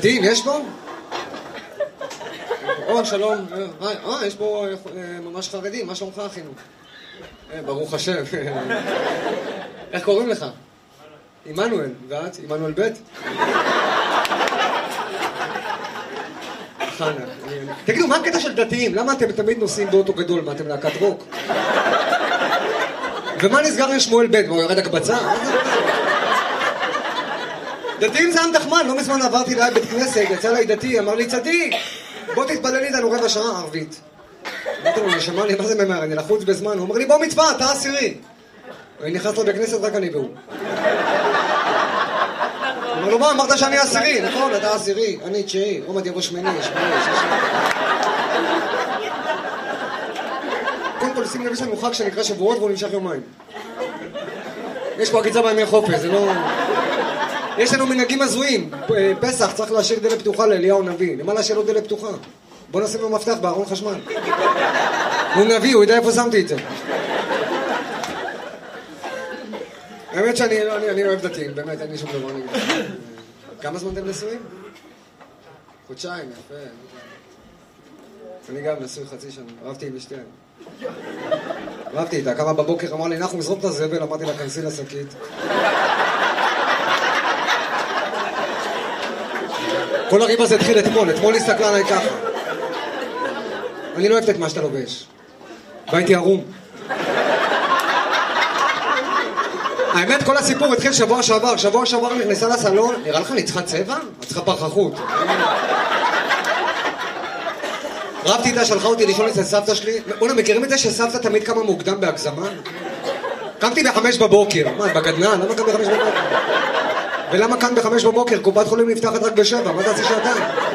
דתיים יש פה? שלום. יש פה ממש חרדים, מה שלומך אחינו? ברוך השם. איך קוראים לך? עמנואל. ואת? עמנואל ב'? חנה. תגידו, מה הקטע של דתיים? למה אתם תמיד נוסעים באוטו גדול? מה, אתם להקת רוק? ומה נסגר עם שמואל ב'? מה, הוא ירד הקבצה? דתיים זה עם תחמן, לא מזמן עברתי ליד בית כנסת, יצא לי דתי, אמר לי צדיק, בוא תתפלל איתנו רבע שעה ערבית. אמרתי לו, נשמע לי, מה זה ממהר? אני לחוץ בזמן. הוא אומר לי, בוא מצווה, אתה עשירי. אני נכנס לו בכנסת, רק אני והוא. אמר לו, מה, אמרת שאני עשירי? נכון, אתה עשירי, אני תשיעי, עומד יבוא שמיני, שישי. קודם כל, שים לב, יש לנו חג שנקרא שבועות והוא נמשך יומיים. יש פה עקיצה בימי חופש, זה לא... יש לנו מנהגים הזויים. פסח צריך להשאיר דלת פתוחה לאליהו הנביא. למה להשאיר לו דלת פתוחה? בוא נשים לו מפתח בארון חשמל. הוא נביא, הוא יודע איפה שמתי את זה. האמת שאני אוהב דתיים, באמת, אין לי שום דבר נגד. כמה זמן אתם נשואים? חודשיים, יפה. אני גם נשוי חצי שנה, אהבתי עם אשתי. אהבתי איתה, קמה בבוקר, אמר לי, אנחנו מזרוק את הזבל, אמרתי לה, כנסי לשקית. כל הריב הזה התחיל אתמול הסתכלה עליי ככה. אני לא אוהבת את מה שאתה לובש. והייתי ערום. האמת, כל הסיפור התחיל שבוע שעבר נכנסה לסלון, נראה לך אני צריכה צבע? את צריכה פרחחות. רבתי איתה, שלחה אותי לישון אצל סבתא שלי. בוא'נה, מכירים את זה שסבתא תמיד קמה מוקדם בהגזמה? קמתי ב5 בבוקר. מה, בגדנן? למה קם ב5 בבוקר? ולמה כאן ב5 בבוקר? קופת חולים נפתחת רק ב7, מה תעשי שעתיים?